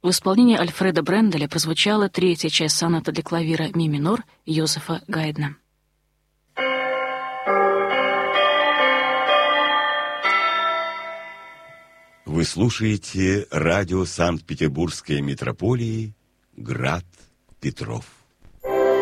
В исполнении Альфреда Бренделя прозвучала третья часть соната для клавира ми минор Йозефа Гайдна. Вы слушаете радио Санкт-Петербургской митрополии «Град Петров».